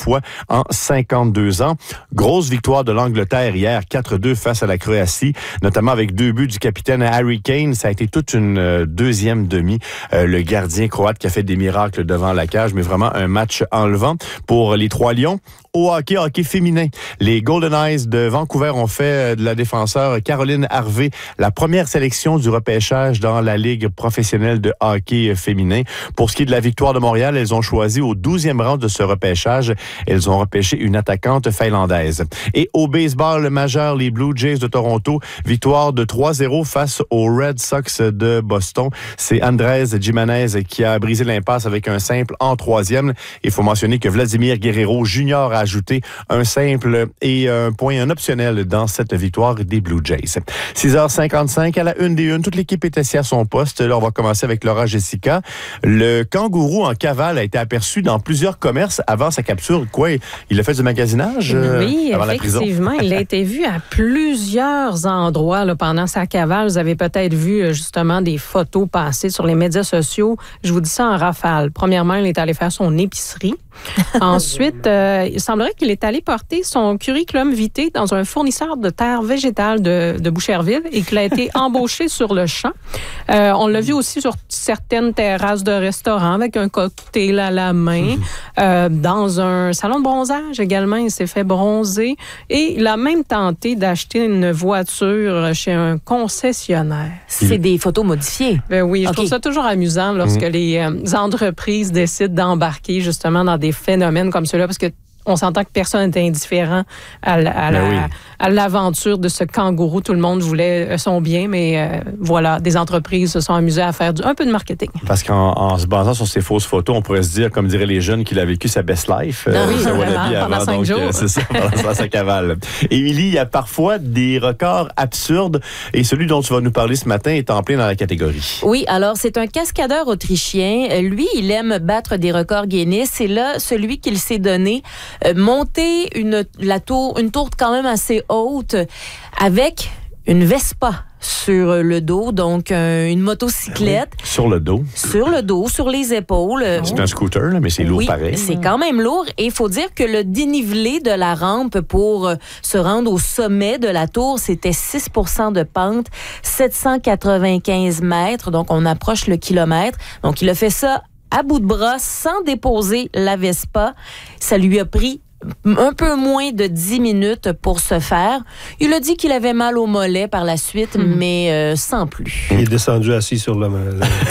fois en 52 ans. Grosse victoire de l'Angleterre hier, 4-2 face à la Croatie, notamment avec 2 buts du capitaine Harry Kane. Ça a été toute une deuxième demi. Le gardien croate qui a fait des miracles devant la cage, mais vraiment un match enlevant pour les Trois Lions. Au hockey féminin, les Golden Eyes de Vancouver ont fait de la défenseur Caroline Harvey la première sélection du repêchage dans la Ligue professionnelle de hockey féminin. Pour ce qui est de la victoire de Montréal, elles ont choisi au 12e rang de ce repêchage. Elles ont repêché une attaquante finlandaise. Et au baseball majeur, les Blue Jays de Toronto, victoire de 3-0 face aux Red Sox de Boston. C'est Andrés Giménez qui a brisé l'impasse avec un simple en 3e. Il faut mentionner que Vladimir Guerrero Jr. a ajouté un simple et un point, un optionnel dans cette victoire des Blue Jays. 6h55 à la 1 toute l'équipe est assise à son poste. Là, on va commencer avec Laura Jessica. Le kangourou en cavale a été aperçu dans plusieurs commerces avant sa capture. Quoi, il a fait du magasinage oui, avant la prison? Effectivement, il a été vu à plusieurs endroits là, pendant sa cavale. Vous avez peut-être vu justement des photos passer sur les médias sociaux. Je vous dis ça en rafale. Premièrement, il est allé faire son épicerie. Ensuite, il semblerait qu'il est allé porter son curriculum vitae dans un fournisseur de terre végétale de Boucherville et qu'il a été embauché sur le champ. On l'a vu aussi sur certaines terrasses de restaurants avec un cocktail à la main. Dans un salon de bronzage également, il s'est fait bronzer. Et il a même tenté d'acheter une voiture chez un concessionnaire. C'est des photos modifiées? Ben oui, je trouve ça toujours amusant lorsque les entreprises décident d'embarquer justement dans des phénomènes comme ceux-là, parce que on s'entend que personne n'est indifférent à l'aventure de ce kangourou. Tout le monde voulait son bien, mais voilà, des entreprises se sont amusées à faire un peu de marketing. Parce qu'en se basant sur ces fausses photos, on pourrait se dire, comme diraient les jeunes, qu'il a vécu sa best life. Pendant 5 jours. C'est ça, pendant sa cavale. Émilie, il y a parfois des records absurdes et celui dont tu vas nous parler ce matin est en plein dans la catégorie. Oui, alors c'est un cascadeur autrichien. Lui, il aime battre des records Guinness. C'est là celui qu'il s'est donné. Monter une tour quand même assez haute avec une Vespa sur le dos, donc une motocyclette. Sur le dos? Sur le dos, sur les épaules. C'est un scooter, là, mais c'est lourd pareil. C'est quand même lourd. Et il faut dire que le dénivelé de la rampe pour se rendre au sommet de la tour, c'était 6% de pente, 795 mètres, donc on approche le kilomètre. Donc il a fait ça à bout de bras, sans déposer la Vespa. Ça lui a pris un peu moins de 10 minutes pour se faire. Il a dit qu'il avait mal au mollet par la suite, mais sans plus. Il est descendu assis sur le...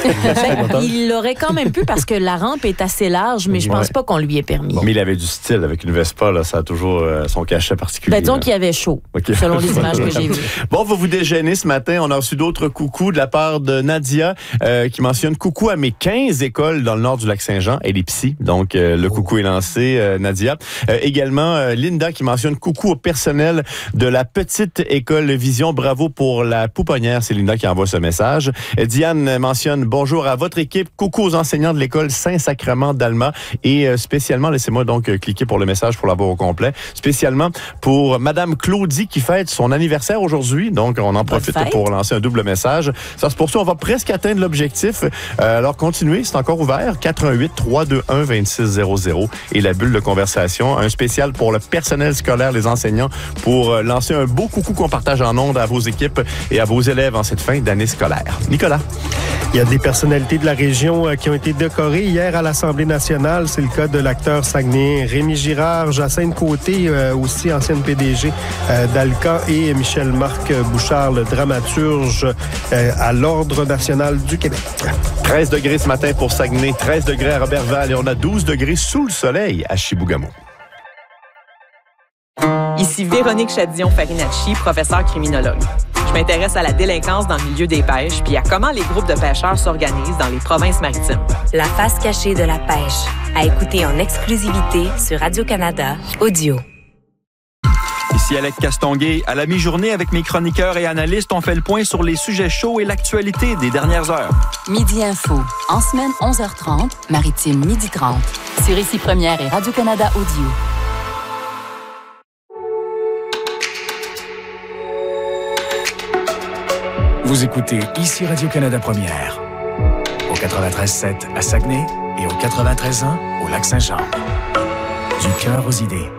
il l'aurait quand même pu parce que la rampe est assez large, mais je pense pas qu'on lui ait permis. Bon, mais il avait du style avec une Vespa, là, ça a toujours son cachet particulier. Disons qu'il avait chaud, selon les images que j'ai vues. Bon, on va vous déjeuner ce matin. On a reçu d'autres coucous de la part de Nadia qui mentionne coucou à mes 15 écoles dans le nord du Lac-Saint-Jean. Elle est psy, donc le coucou est lancé, Nadia. Également, Linda qui mentionne coucou au personnel de la petite école Vision. Bravo pour la pouponnière. C'est Linda qui envoie ce message. Diane mentionne bonjour à votre équipe. Coucou aux enseignants de l'école Saint-Sacrement d'Alma. Et spécialement, laissez-moi donc cliquer pour le message pour l'avoir au complet. Spécialement pour Madame Claudie qui fête son anniversaire aujourd'hui. Donc, on en profite pour lancer un double message. Ça se poursuit. On va presque atteindre l'objectif. Alors, continuez. C'est encore ouvert. 418-321-2600 et la bulle de conversation. Un spécial pour le personnel scolaire, les enseignants, pour lancer un beau coucou qu'on partage en ondes à vos équipes et à vos élèves en cette fin d'année scolaire. Nicolas. Il y a des personnalités de la région qui ont été décorées hier à l'Assemblée nationale. C'est le cas de l'acteur saguenéen Rémi Girard, Jacinthe Côté, aussi ancienne PDG d'Alcan, et Michel-Marc Bouchard, le dramaturge à l'Ordre national du Québec. 13 degrés ce matin pour Saguenay, 13 degrés à Robertval et on a 12 degrés sous le soleil à Chibougamau. Ici Véronique Chadillon-Farinacci, professeure criminologue. Je m'intéresse à la délinquance dans le milieu des pêches puis à comment les groupes de pêcheurs s'organisent dans les provinces maritimes. La face cachée de la pêche, à écouter en exclusivité sur Radio-Canada Audio. Ici Alec Castonguay. À la mi-journée, avec mes chroniqueurs et analystes, on fait le point sur les sujets chauds et l'actualité des dernières heures. Midi Info, en semaine 11h30, Maritime 12h30. Sur Ici Première et Radio-Canada Audio. Vous écoutez Ici Radio-Canada Première, au 93.7 à Saguenay et au 93.1 au Lac-Saint-Jean. Du cœur aux idées.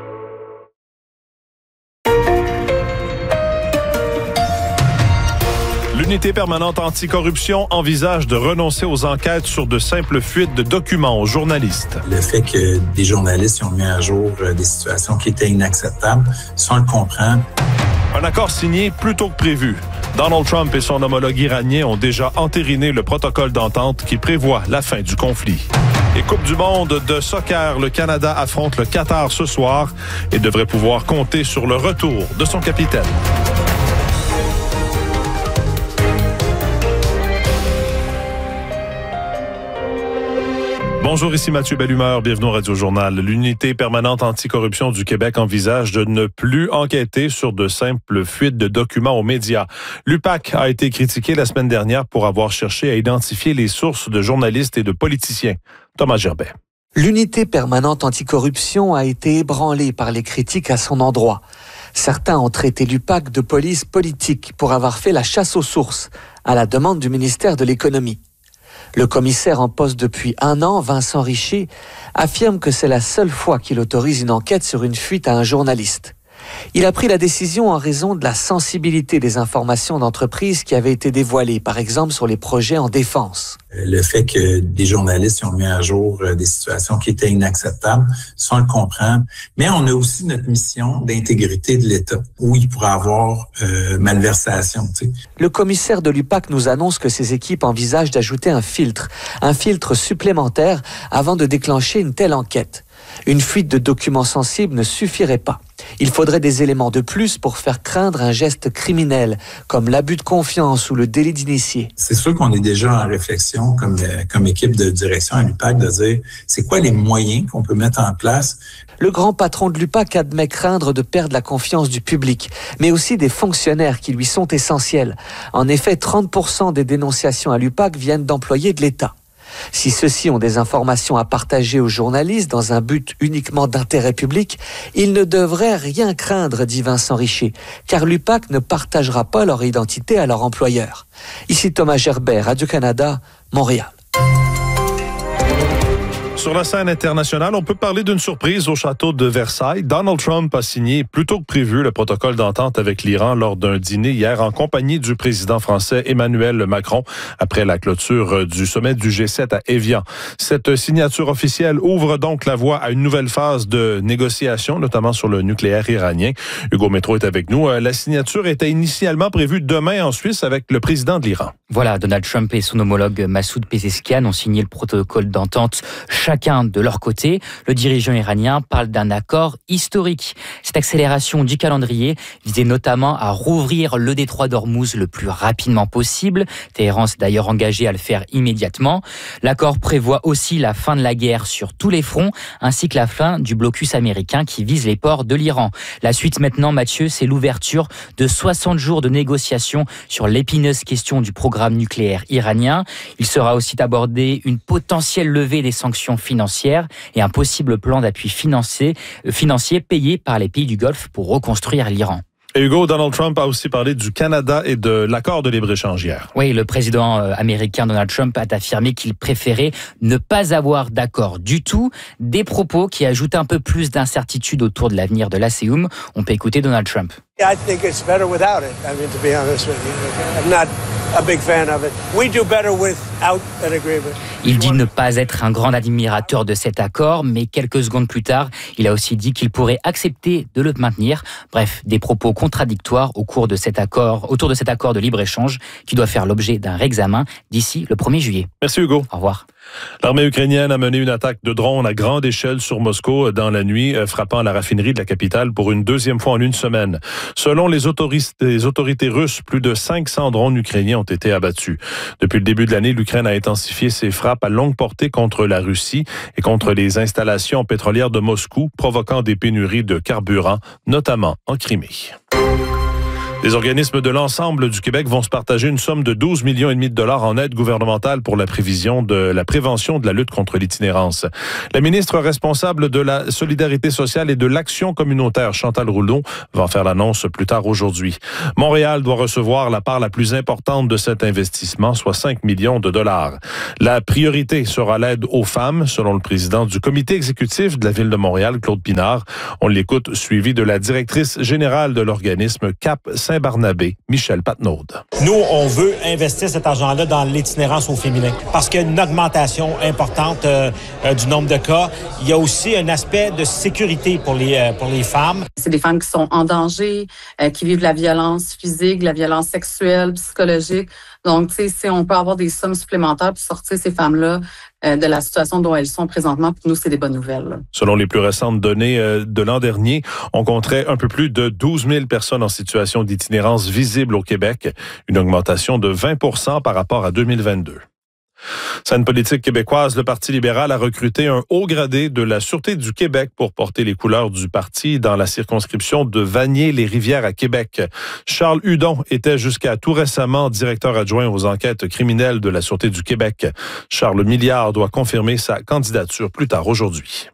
L'unité permanente anticorruption envisage de renoncer aux enquêtes sur de simples fuites de documents aux journalistes. Le fait que des journalistes ont mis à jour des situations qui étaient inacceptables, ça on le comprend. Un accord signé plus tôt que prévu. Donald Trump et son homologue iranien ont déjà entériné le protocole d'entente qui prévoit la fin du conflit. Et Coupe du monde de soccer, le Canada affronte le Qatar ce soir et devrait pouvoir compter sur le retour de son capitaine. Bonjour, ici Mathieu Bellumeur, bienvenue au Radio Journal. L'unité permanente anticorruption du Québec envisage de ne plus enquêter sur de simples fuites de documents aux médias. L'UPAC a été critiqué la semaine dernière pour avoir cherché à identifier les sources de journalistes et de politiciens. Thomas Gerbet. L'unité permanente anticorruption a été ébranlée par les critiques à son endroit. Certains ont traité l'UPAC de police politique pour avoir fait la chasse aux sources, à la demande du ministère de l'Économie. Le commissaire en poste depuis 1 an, Vincent Richer, affirme que c'est la seule fois qu'il autorise une enquête sur une fuite à un journaliste. Il a pris la décision en raison de la sensibilité des informations d'entreprise qui avaient été dévoilées, par exemple sur les projets en défense. Le fait que des journalistes ont mis à jour des situations qui étaient inacceptables, ça on le comprend. Mais on a aussi notre mission d'intégrité de l'État, où il pourrait avoir malversation. Le commissaire de l'UPAC nous annonce que ses équipes envisagent d'ajouter un filtre supplémentaire avant de déclencher une telle enquête. Une fuite de documents sensibles ne suffirait pas. Il faudrait des éléments de plus pour faire craindre un geste criminel, comme l'abus de confiance ou le délit d'initié. C'est sûr qu'on est déjà en réflexion comme équipe de direction à l'UPAC de dire c'est quoi les moyens qu'on peut mettre en place. Le grand patron de l'UPAC admet craindre de perdre la confiance du public, mais aussi des fonctionnaires qui lui sont essentiels. En effet, 30% des dénonciations à l'UPAC viennent d'employés de l'État. Si ceux-ci ont des informations à partager aux journalistes dans un but uniquement d'intérêt public, ils ne devraient rien craindre, dit Vincent Richer, car l'UPAC ne partagera pas leur identité à leur employeur. Ici Thomas Gerbet, Radio-Canada, Montréal. Sur la scène internationale, on peut parler d'une surprise au château de Versailles. Donald Trump a signé plus tôt que prévu le protocole d'entente avec l'Iran lors d'un dîner hier en compagnie du président français Emmanuel Macron après la clôture du sommet du G7 à Évian. Cette signature officielle ouvre donc la voie à une nouvelle phase de négociation, notamment sur le nucléaire iranien. Hugo Métro est avec nous. La signature était initialement prévue demain en Suisse avec le président de l'Iran. Voilà, Donald Trump et son homologue Massoud Pezeshkian ont signé le protocole d'entente chacun de leur côté. Le dirigeant iranien parle d'un accord historique. Cette accélération du calendrier visait notamment à rouvrir le détroit d'Ormuz le plus rapidement possible. Téhéran s'est d'ailleurs engagé à le faire immédiatement. L'accord prévoit aussi la fin de la guerre sur tous les fronts, ainsi que la fin du blocus américain qui vise les ports de l'Iran. La suite maintenant, Mathieu, c'est l'ouverture de 60 jours de négociations sur l'épineuse question du programme nucléaire iranien. Il sera aussi abordé une potentielle levée des sanctions financières et un possible plan d'appui financier payé par les pays du Golfe pour reconstruire l'Iran. Et Hugo, Donald Trump a aussi parlé du Canada et de l'accord de libre-échange hier. Oui, le président américain Donald Trump a affirmé qu'il préférait ne pas avoir d'accord du tout. Des propos qui ajoutent un peu plus d'incertitude autour de l'avenir de l'ASEUM. On peut écouter Donald Trump. I think it's better without it. I mean, to be honest with you, I'm not a big fan of it. We do better without an agreement. Il dit ne pas être un grand admirateur de cet accord, mais quelques secondes plus tard, il a aussi dit qu'il pourrait accepter de le maintenir. Bref, des propos contradictoires autour de cet accord de libre-échange qui doit faire l'objet d'un réexamen d'ici le 1er juillet. Merci Hugo. Au revoir. L'armée ukrainienne a mené une attaque de drone à grande échelle sur Moscou dans la nuit, frappant la raffinerie de la capitale pour une deuxième fois en une semaine. Selon les autorités russes, plus de 500 drones ukrainiens ont été abattus. Depuis le début de l'année, l'Ukraine a intensifié ses frappes à longue portée contre la Russie et contre les installations pétrolières de Moscou, provoquant des pénuries de carburant, notamment en Crimée. Les organismes de l'ensemble du Québec vont se partager une somme de 12,5 millions de dollars en aide gouvernementale pour la prévention de la lutte contre l'itinérance. La ministre responsable de la solidarité sociale et de l'action communautaire, Chantal Rouleau, va en faire l'annonce plus tard aujourd'hui. Montréal doit recevoir la part la plus importante de cet investissement, soit 5 millions de dollars. La priorité sera l'aide aux femmes, selon le président du comité exécutif de la Ville de Montréal, Claude Pinard. On l'écoute, suivi de la directrice générale de l'organisme CAP Saint-Barnabé, Michel Patnaud. Nous, on veut investir cet argent-là dans l'itinérance au féminin parce qu'il y a une augmentation importante du nombre de cas. Il y a aussi un aspect de sécurité pour les femmes. C'est des femmes qui sont en danger, qui vivent de la violence physique, de la violence sexuelle, psychologique. Donc, tu sais, si on peut avoir des sommes supplémentaires pour sortir ces femmes-là de la situation dont elles sont présentement, pour nous, c'est des bonnes nouvelles. Là. Selon les plus récentes données de l'an dernier, on compterait un peu plus de 12 000 personnes en situation d'itinérance visible au Québec, une augmentation de 20 % par rapport à 2022. Scène politique québécoise, le Parti libéral a recruté un haut gradé de la Sûreté du Québec pour porter les couleurs du parti dans la circonscription de Vanier-les-Rivières à Québec. Charles Hudon était jusqu'à tout récemment directeur adjoint aux enquêtes criminelles de la Sûreté du Québec. Charles Milliard doit confirmer sa candidature plus tard aujourd'hui.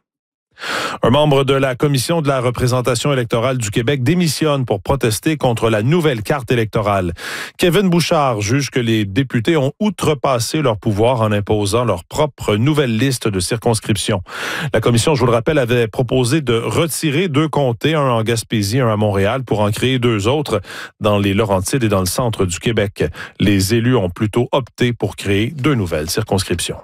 Un membre de la Commission de la représentation électorale du Québec démissionne pour protester contre la nouvelle carte électorale. Kevin Bouchard juge que les députés ont outrepassé leur pouvoir en imposant leur propre nouvelle liste de circonscriptions. La Commission, je vous le rappelle, avait proposé de retirer 2 comtés, un en Gaspésie, un à Montréal, pour en créer 2 autres dans les Laurentides et dans le centre du Québec. Les élus ont plutôt opté pour créer 2 nouvelles circonscriptions.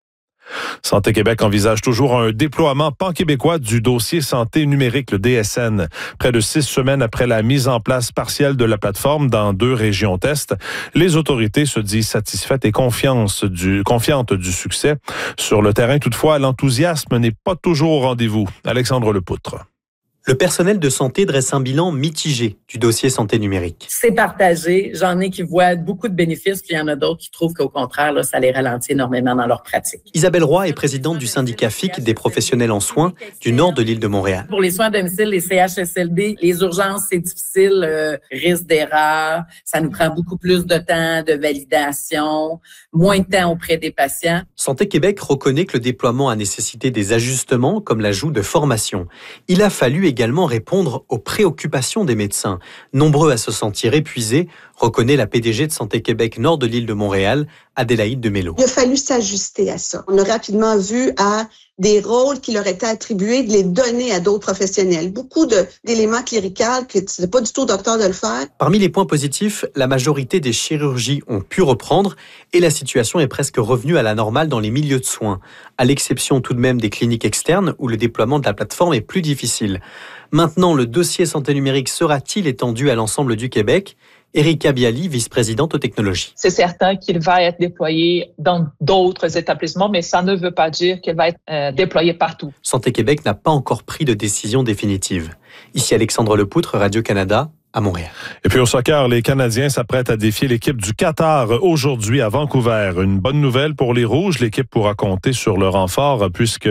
Santé Québec envisage toujours un déploiement pan-québécois du dossier santé numérique, le DSN. Près de 6 semaines après la mise en place partielle de la plateforme dans 2 régions test, les autorités se disent satisfaites et confiantes du succès. Sur le terrain, toutefois, l'enthousiasme n'est pas toujours au rendez-vous. Alexandre Lepoutre. Le personnel de santé dresse un bilan mitigé du dossier santé numérique. C'est partagé. J'en ai qui voient beaucoup de bénéfices, puis il y en a d'autres qui trouvent qu'au contraire, là, ça les ralentit énormément dans leur pratique. Isabelle Roy est présidente du syndicat FIC des professionnels en soins du nord de l'île de Montréal. Pour les soins à domicile, les CHSLD, les urgences, c'est difficile, risque d'erreur. Ça nous prend beaucoup plus de temps de validation, moins de temps auprès des patients. Santé Québec reconnaît que le déploiement a nécessité des ajustements comme l'ajout de formation. Il a fallu également répondre aux préoccupations des médecins, nombreux à se sentir épuisés, reconnaît la PDG de Santé Québec nord de l'île de Montréal, Adélaïde Demello. Il a fallu s'ajuster à ça. On a rapidement vu à des rôles qui leur étaient attribués, de les donner à d'autres professionnels. Beaucoup d'éléments cléricaux que c'est pas du tout au docteur de le faire. Parmi les points positifs, la majorité des chirurgies ont pu reprendre et la situation est presque revenue à la normale dans les milieux de soins, à l'exception tout de même des cliniques externes où le déploiement de la plateforme est plus difficile. Maintenant, le dossier santé numérique sera-t-il étendu à l'ensemble du Québec ? Erika Bialy, vice-présidente aux technologies. C'est certain qu'il va être déployé dans d'autres établissements, mais ça ne veut pas dire qu'il va être déployé partout. Santé Québec n'a pas encore pris de décision définitive. Ici Alexandre Lepoutre, Radio-Canada, à Montréal. Et puis au soccer, les Canadiens s'apprêtent à défier l'équipe du Qatar aujourd'hui à Vancouver. Une bonne nouvelle pour les Rouges. L'équipe pourra compter sur du renfort, puisque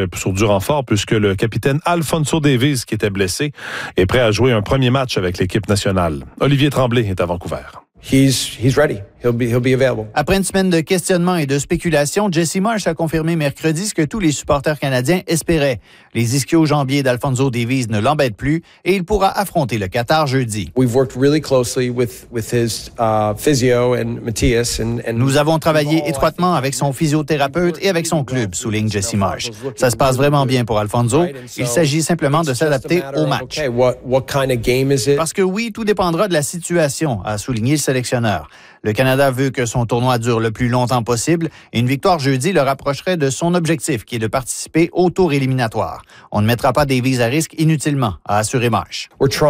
le capitaine Alphonso Davies, qui était blessé, est prêt à jouer un premier match avec l'équipe nationale. Olivier Tremblay est à Vancouver. He's ready. He'll be available. Après une semaine de questionnements et de spéculations, Jesse Marsh a confirmé mercredi ce que tous les supporters canadiens espéraient. Les ischio-jambiers d'Alphonso Davies ne l'embêtent plus et il pourra affronter le Qatar jeudi. We've worked really closely with his physio and Matthias and Nous avons travaillé étroitement avec son physiothérapeute et avec son club, souligne Jesse Marsh. Ça se passe vraiment bien pour Alphonso. Il s'agit simplement de s'adapter au match. Parce que oui, tout dépendra de la situation, a souligné le sélectionneur. Le Canada veut que son tournoi dure le plus longtemps possible et une victoire jeudi le rapprocherait de son objectif, qui est de participer au tour éliminatoire. On ne mettra pas Davies à risque inutilement, a assuré Marsh.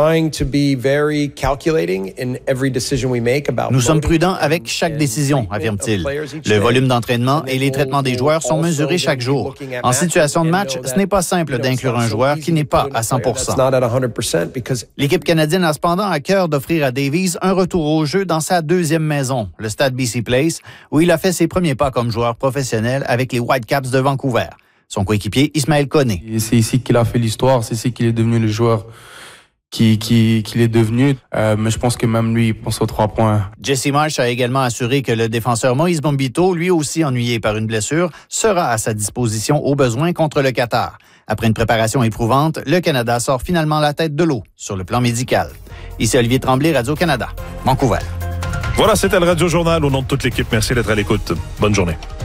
Nous sommes prudents avec chaque décision, affirme-t-il. Le volume d'entraînement et les traitements des joueurs sont mesurés chaque jour. En situation de match, ce n'est pas simple d'inclure un joueur qui n'est pas à 100%. L'équipe canadienne a cependant à cœur d'offrir à Davies un retour au jeu dans sa deuxième maison, le stade BC Place, où il a fait ses premiers pas comme joueur professionnel avec les Whitecaps de Vancouver. Son coéquipier, Ismaël Koné. C'est ici qu'il a fait l'histoire, c'est ici qu'il est devenu le joueur qu'il est devenu. Mais je pense que même lui, il pense aux 3 points. Jesse Marsh a également assuré que le défenseur Moïse Bombito, lui aussi ennuyé par une blessure, sera à sa disposition au besoin contre le Qatar. Après une préparation éprouvante, le Canada sort finalement la tête de l'eau sur le plan médical. Ici Olivier Tremblay, Radio-Canada, Vancouver. Voilà, c'était le Radio Journal. Au nom de toute l'équipe, merci d'être à l'écoute. Bonne journée.